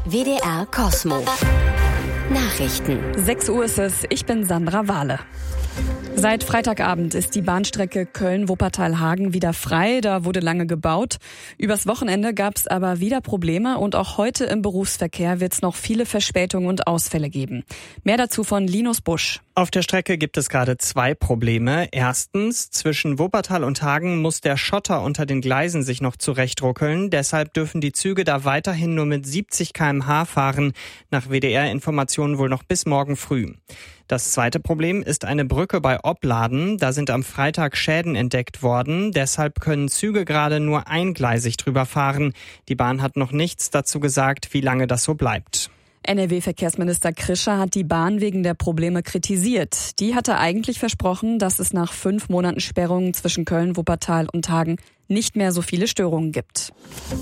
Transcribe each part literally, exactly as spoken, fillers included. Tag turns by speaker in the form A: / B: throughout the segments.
A: W D R Kosmo. Nachrichten.
B: sechs Uhr ist es, ich bin Sandra Wahle. Seit Freitagabend ist die Bahnstrecke Köln-Wuppertal-Hagen wieder frei. Da wurde lange gebaut. Übers Wochenende gab es aber wieder Probleme und auch heute im Berufsverkehr wird es noch viele Verspätungen und Ausfälle geben. Mehr dazu von Linus Busch.
C: Auf der Strecke gibt es gerade zwei Probleme. Erstens, zwischen Wuppertal und Hagen muss der Schotter unter den Gleisen sich noch zurechtruckeln. Deshalb dürfen die Züge da weiterhin nur mit siebzig Kilometer pro Stunde fahren. Nach W D R-Informationen wohl noch bis morgen früh. Das zweite Problem ist eine Brücke bei Opladen. Da sind am Freitag Schäden entdeckt worden. Deshalb können Züge gerade nur eingleisig drüber fahren. Die Bahn hat noch nichts dazu gesagt, wie lange das so bleibt.
B: N R W-Verkehrsminister Krischer hat die Bahn wegen der Probleme kritisiert. Die hatte eigentlich versprochen, dass es nach fünf Monaten Sperrung zwischen Köln, Wuppertal und Hagen nicht mehr so viele Störungen gibt.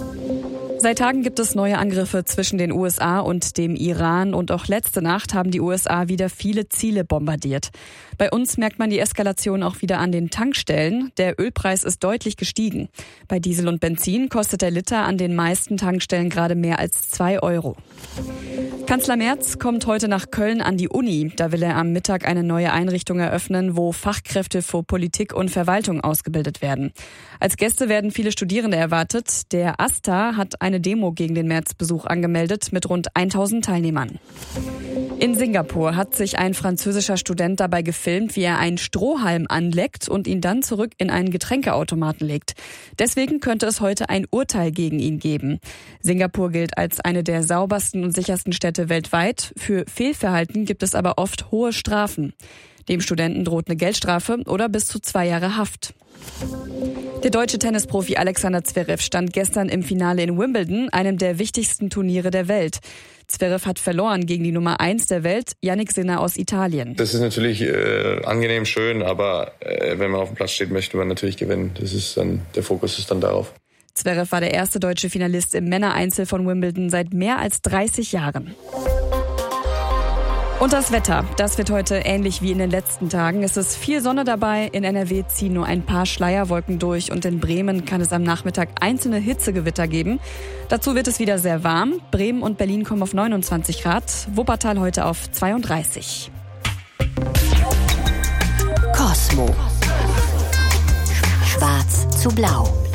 B: Seit Tagen gibt es neue Angriffe zwischen den U S A und dem Iran und auch letzte Nacht haben die U S A wieder viele Ziele bombardiert. Bei uns merkt man die Eskalation auch wieder an den Tankstellen. Der Ölpreis ist deutlich gestiegen. Bei Diesel und Benzin kostet der Liter an den meisten Tankstellen gerade mehr als zwei Euro. Kanzler Merz kommt heute nach Köln an die Uni. Da will er am Mittag eine neue Einrichtung eröffnen, wo Fachkräfte für Politik und Verwaltung ausgebildet werden. Als Gäste werden viele Studierende erwartet. Der AStA hat eine Demo gegen den Merz-Besuch angemeldet mit rund tausend Teilnehmern. In Singapur hat sich ein französischer Student dabei gefilmt, wie er einen Strohhalm anleckt und ihn dann zurück in einen Getränkeautomaten legt. Deswegen könnte es heute ein Urteil gegen ihn geben. Singapur gilt als eine der saubersten und sichersten Städte weltweit. Für Fehlverhalten gibt es aber oft hohe Strafen. Dem Studenten droht eine Geldstrafe oder bis zu zwei Jahre Haft. Der deutsche Tennisprofi Alexander Zverev stand gestern im Finale in Wimbledon, einem der wichtigsten Turniere der Welt. Zverev hat verloren gegen die Nummer eins der Welt, Jannik Sinner aus Italien.
D: Das ist natürlich äh, angenehm schön, aber äh, wenn man auf dem Platz steht, möchte man natürlich gewinnen. Das ist dann, der Fokus ist dann darauf.
B: Zverev war der erste deutsche Finalist im Männereinzel von Wimbledon seit mehr als dreißig Jahren. Und das Wetter, das wird heute ähnlich wie in den letzten Tagen. Es ist viel Sonne dabei, in N R W ziehen nur ein paar Schleierwolken durch und in Bremen kann es am Nachmittag einzelne Hitzegewitter geben. Dazu wird es wieder sehr warm. Bremen und Berlin kommen auf neunundzwanzig Grad, Wuppertal heute auf zweiunddreißig.
A: Kosmo. Schwarz zu blau.